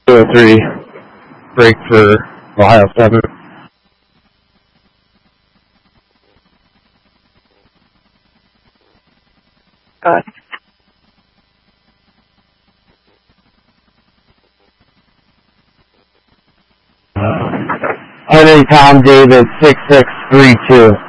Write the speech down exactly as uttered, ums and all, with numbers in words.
two oh three, break for Ohio seven. Uh, Henry Tom David, six six three two.